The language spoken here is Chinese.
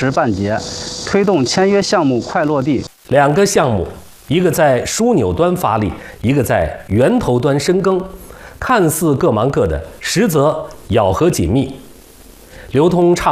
时办结，推动签约项目快落地。 2个项目，一个在枢纽端发力，一个在源头端深耕，看似各忙各的，实则咬合紧密，流通畅。